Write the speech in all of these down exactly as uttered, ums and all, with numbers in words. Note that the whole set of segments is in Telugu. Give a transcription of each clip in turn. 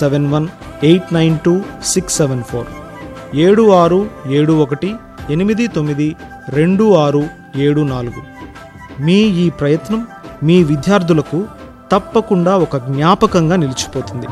Seven one eight nine two six seven four ఏడు ఆరు ఏడు ఒకటి ఎనిమిది తొమ్మిది రెండు ఆరు ఏడు నాలుగు. మీ ఈ ప్రయత్నం మీ విద్యార్థులకు తప్పకుండా ఒక జ్ఞాపకంగా నిలిచిపోతుంది.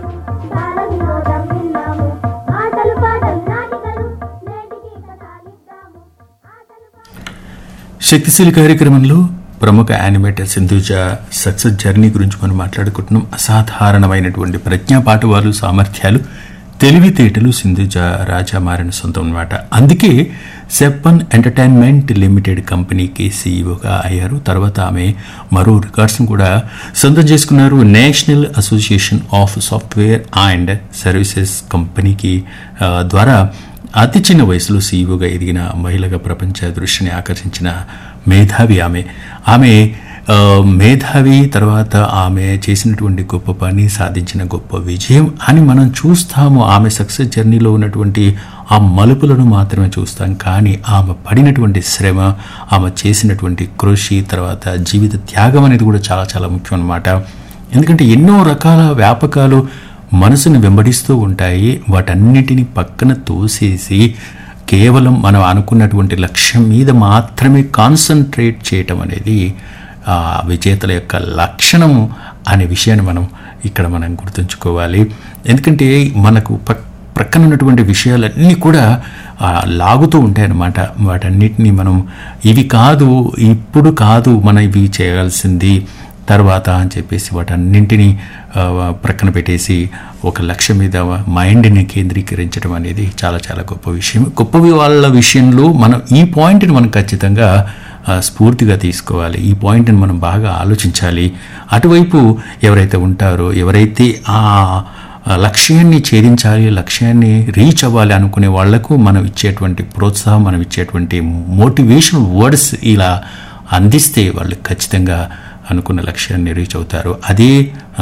శక్తిశీలి కార్యక్రమంలో ప్రముఖ యానిమేటర్ సింధూజ సక్సెస్ జర్నీ గురించి మనం మాట్లాడుకుంటున్నాం. అసాధారణమైనటువంటి ప్రజ్ఞాపాఠవాలు, సామర్థ్యాలు, తెలివితేటలు సింధూజ రాజా మారిన సొంతం అన్నమాట. అందుకే సెప్పన్ ఎంటర్టైన్మెంట్ లిమిటెడ్ కంపెనీకి సీఈఓగా అయ్యారు. తర్వాత ఆమె మరో రికార్డ్స్ను కూడా సొంతం చేసుకున్నారు. National association of software and services కంపెనీకి ద్వారా అతి చిన్న వయసులో సీఈఓగా ఎదిగిన మహిళగా ప్రపంచ దృష్టిని ఆకర్షించిన మేధావి ఆమె. ఆమె మేధావి, తర్వాత ఆమె చేసినటువంటి గొప్ప పని, సాధించిన గొప్ప విజయం అని మనం చూస్తాము. ఆమె సక్సెస్ జర్నీలో ఉన్నటువంటి ఆ మలుపులను మాత్రమే చూస్తాం. కానీ ఆమె పడినటువంటి శ్రమ, ఆమె చేసినటువంటి కృషి, తర్వాత జీవిత త్యాగం అనేది కూడా చాలా చాలా ముఖ్యం అన్నమాట. ఎందుకంటే ఎన్నో రకాల వ్యాపకాలు మనసును వెంబడిస్తూ ఉంటాయి. వాటన్నిటిని పక్కన తోసేసి కేవలం మనం అనుకున్నటువంటి లక్ష్యం మీద మాత్రమే కాన్సన్ట్రేట్ చేయటం అనేది ఆ విజేతల యొక్క లక్షణము అనే విషయాన్ని మనం ఇక్కడ మనం గుర్తుంచుకోవాలి. ఎందుకంటే మనకు పక్ ప్రక్కన ఉన్నటువంటి విషయాలన్నీ కూడా లాగుతూ ఉంటాయన్నమాట. వాటన్నిటినీ మనం ఇవి కాదు, ఇప్పుడు కాదు మనం ఇవి చేయాల్సింది, తర్వాత అని చెప్పేసి వాటన్నింటినీ ప్రక్కన పెట్టేసి ఒక లక్ష్యం మీద మైండ్ని కేంద్రీకరించడం అనేది చాలా చాలా గొప్ప విషయం. గొప్పవి వాళ్ళ విషయంలో మనం ఈ పాయింట్ని మనం ఖచ్చితంగా స్ఫూర్తిగా తీసుకోవాలి. ఈ పాయింట్ని మనం బాగా ఆలోచించాలి. అటువైపు ఎవరైతే ఉంటారో, ఎవరైతే ఆ లక్ష్యాన్ని ఛేదించాలి, లక్ష్యాన్ని రీచ్ అవ్వాలి అనుకునే వాళ్లకు మనం ఇచ్చేటువంటి ప్రోత్సాహం, మనం ఇచ్చేటువంటి మోటివేషనల్ వర్డ్స్ ఇలా అందిస్తే వాళ్ళు ఖచ్చితంగా అనుకున్న లక్ష్యాన్ని రీచ్ అవుతారు. అదే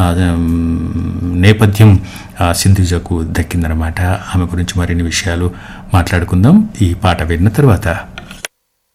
నేపథ్యం సింధూజకు దక్కిందనమాట. ఆమె గురించి మరిన్ని విషయాలు మాట్లాడుకుందాం ఈ పాట విన్న తర్వాత.